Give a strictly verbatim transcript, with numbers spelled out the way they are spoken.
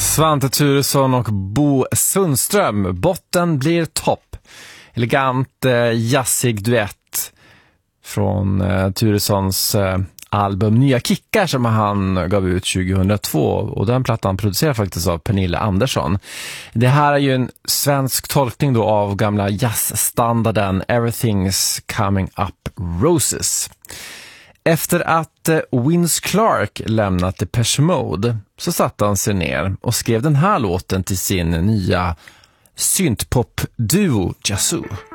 Svante Thuresson och Bo Sundström. Botten blir topp. Elegant eh, jazzig duett från eh, Thuressons eh, album Nya Kickar som han gav ut tjugohundratvå, och den plattan producerar faktiskt av Pernilla Andersson. Det här är ju en svensk tolkning då av gamla jazzstandarden Everything's Coming Up Roses. Efter att Vince Clarke lämnat Depeche Mode så satte han sig ner och skrev den här låten till sin nya syntpop-duo Yazoo.